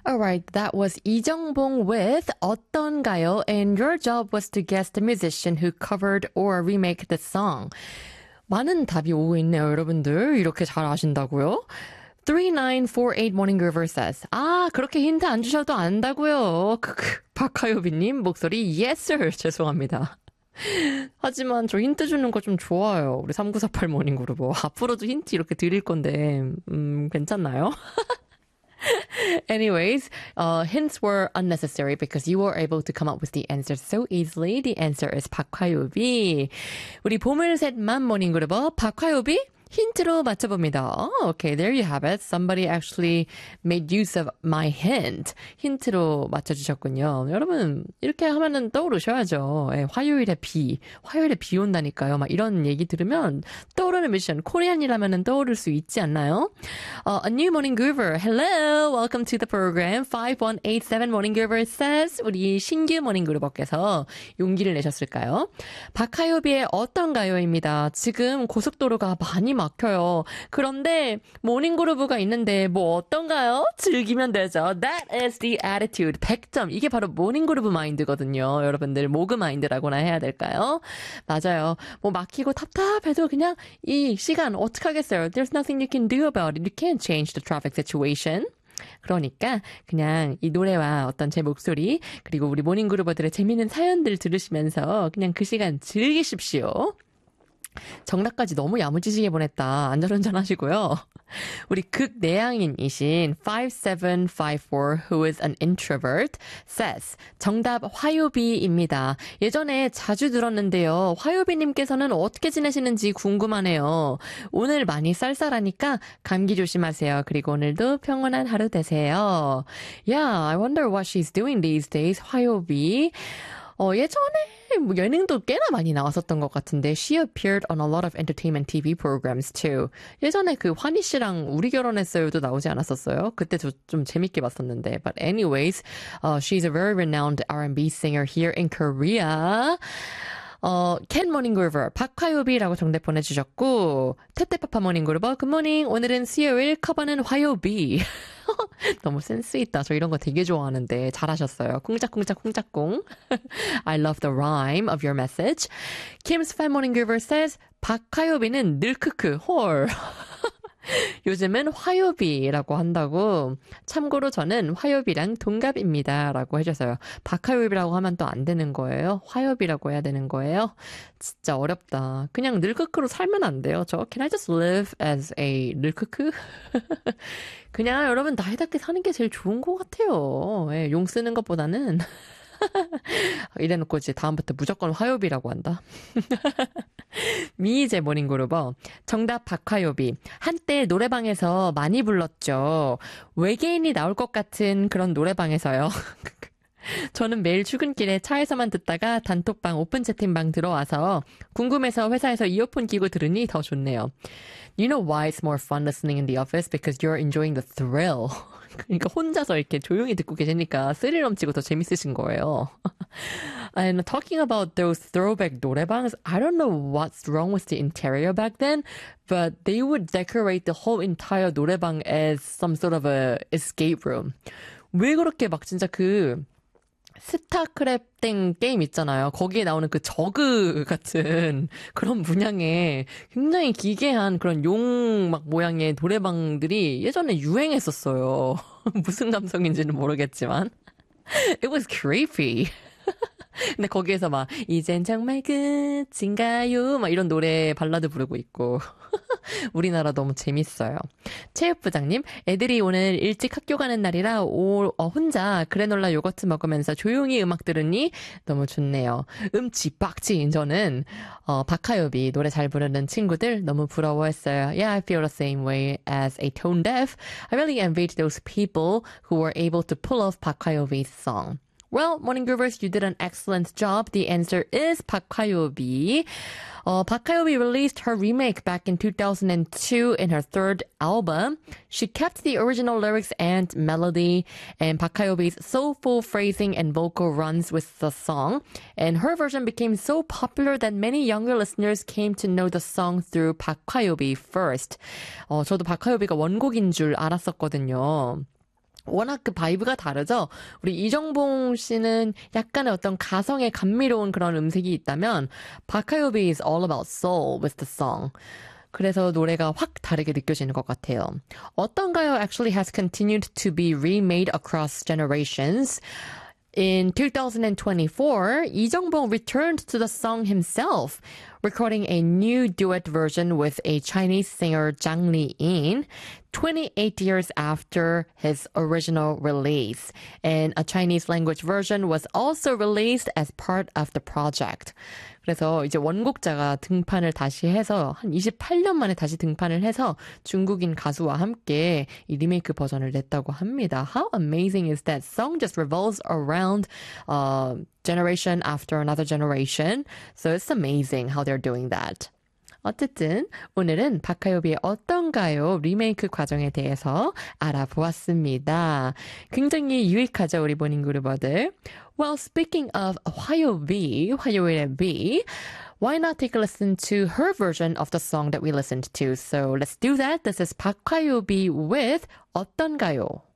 Alright, that was 이정봉 with 어떤가요? And your job was to guess the musician who covered or remake the song. 많은 답이 오고 있네요, 여러분들. 이렇게 잘 아신다고요? 3948 Morning Groover says, 그렇게 힌트 안 주셔도 안다고요. 박하요비님 목소리, yes sir. 죄송합니다. 하지만 저 힌트 주는 거 좀 좋아요. 우리 3948 Morning Groover. 앞으로도 힌트 이렇게 드릴 건데, 괜찮나요? Anyways, hints were unnecessary because you were able to come up with the answer so easily. The answer is 박화요비. 우리 보물셋만 모닝그룹어 박화요비 힌트로 맞춰봅니다. Okay, there you have it. Somebody actually made use of my hint. 힌트로 맞춰주셨군요. 여러분, 이렇게 하면은 떠오르셔야죠. 화요일에 비 온다니까요. 막 이런 얘기 들으면 떠오르는 미션, 코리안이라면은 떠오를 수 있지 않나요? A new morning groover. Hello, welcome to the program. 5187 morning groover says, 우리 신규 morning groover께서 용기를 내셨을까요? 박하요비의 어떤가요입니다. 지금 고속도로가 많이 막혀요. 그런데 모닝그루브가 있는데 뭐 어떤가요? 즐기면 되죠. That is the attitude. 100점. 이게 바로 모닝그루브 마인드거든요. 여러분들 모그 마인드라고나 해야 될까요? 맞아요. 뭐 막히고 답답해도 그냥 이 시간 어떡하겠어요. There's nothing you can do about it. You can't change the traffic situation. 그러니까 그냥 이 노래와 어떤 제 목소리 그리고 우리 모닝그루버들의 재미있는 사연들 들으시면서 그냥 그 시간 즐기십시오. 정답까지 너무 야무지시게 보냈다. 안전운전 하시고요. 우리 극내향인이신 5754 who is an introvert says 정답 화요비입니다. 예전에 자주 들었는데요. 화요비님께서는 어떻게 지내시는지 궁금하네요. 오늘 많이 쌀쌀하니까 감기 조심하세요. 그리고 오늘도 평온한 하루 되세요. Yeah, I wonder what she's doing these days. 화요비. 예전에 뭐 예능도 꽤나 많이 나왔었던 것 같은데 she appeared on a lot of entertainment TV programs too. 예전에 그 환희 씨랑 우리 결혼했어요도 나오지 않았었어요? 그때 좀 재밌게 봤었는데. But anyways, she's a very renowned R&B singer here in Korea. 켄 모닝그루버, 박화요비라고 정답 보내주셨고 태태파파 모닝그루버, 굿모닝. 오늘은 수요일, 커버는 화요비. 너무 센스 있다. 저 이런 거 되게 좋아하는데 잘하셨어요. 쿵짝쿵짝 쿵짝쿵. I love the rhyme of your message. Kim's fan mo닝그루버 says 박화요비는 늘 크크 홀. 요즘은 화요비라고 한다고. 참고로 저는 화요비랑 동갑입니다. 라고 해줘서요. 박화요비라고 하면 또 안 되는 거예요? 화요비라고 해야 되는 거예요? 진짜 어렵다. 그냥 늘크크로 살면 안 돼요. 저 Can I just live as a 늘크크? 그냥 여러분 나이답게 사는 게 제일 좋은 것 같아요. 예, 용 쓰는 것보다는. 이래놓고 이제 다음부터 무조건 화요비라고 한다. 미이제 모닝그루버 정답 박화요비. 한때 노래방에서 많이 불렀죠. 외계인이 나올 것 같은 그런 노래방에서요. 저는 매일 출근길에 차에서만 듣다가 단톡방 오픈 채팅방 들어와서 궁금해서 회사에서 이어폰 끼고 들으니 더 좋네요. You know why it's more fun listening in the office? Because you're enjoying the thrill. 그러니까 혼자서 이렇게 조용히 듣고 계시니까 스릴 넘치고 더 재밌으신 거예요. And talking about those throwback 노래방s, I don't know what's wrong with the interior back then, but they would decorate the whole entire 노래방 as some sort of a escape room. 왜 그렇게 막 진짜 스타크래프트 게임 있잖아요. 거기에 나오는 그 저그 같은 그런 문양의 굉장히 기괴한 그런 용 막 모양의 노래방들이 예전에 유행했었어요. 무슨 감성인지는 모르겠지만. It was creepy. 근데 거기에서 막 이젠 정말 끝인가요? 막 이런 노래 발라드 부르고 있고. 우리나라 너무 재밌어요. 체육부장님, 애들이 오늘 일찍 학교 가는 날이라 혼자 그래놀라 요거트 먹으면서 조용히 음악 들으니 너무 좋네요. 빡치. 저는 박하요비 노래 잘 부르는 친구들 너무 부러워했어요. Yeah, I feel the same way as a tone deaf. I really envied those people who were able to pull off 박하요비's song. Well, Morning Groovers, you did an excellent job. The answer is 박하요비. 박하요비 released her remake back in 2002 in her third album. She kept the original lyrics and melody, and 박하요비's soulful phrasing and vocal runs with the song. And her version became so popular that many younger listeners came to know the song through 박하요비 first. 저도 박하요비가 원곡인 줄 알았었거든요. 워낙 그 바이브가 다르죠? 우리 이정봉 씨는 약간의 어떤 가성의 감미로운 그런 음색이 있다면 박하요비 is all about soul with the song. 그래서 노래가 확 다르게 느껴지는 것 같아요. 어떤가요? Actually has continued to be remade across generations. In 2024, Lee Jung-bong returned to the song himself, recording a new duet version with a Chinese singer Zhang Li-in, 28 years after his original release. And a Chinese language version was also released as part of the project. 그래서 이제 원곡자가 등판을 다시 해서 한 28년 만에 다시 등판을 해서 중국인 가수와 함께 이 리메이크 버전을 냈다고 합니다. How amazing is that? Song just revolves around generation after another generation. So it's amazing how they're doing that. 어쨌든 오늘은 박하요비의 어떤가요? 리메이크 과정에 대해서 알아보았습니다. 굉장히 유익하죠, 우리 모닝그루버들. Well, speaking of 화요비, 화요일의 B, why not take a listen to her version of the song that we listened to? So let's do that. This is 박화요비 with 어떤가요?